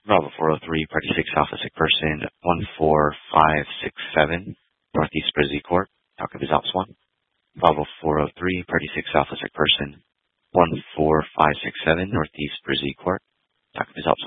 Bravo 403, Party 6 Alpha Sick Person 14567, Northeast Brizzy Court, Talk of his Alps 1. Bravo 403, Party 6 Alpha Sick Person 14567, Northeast Brizzy Court, Talk of his Alps 1.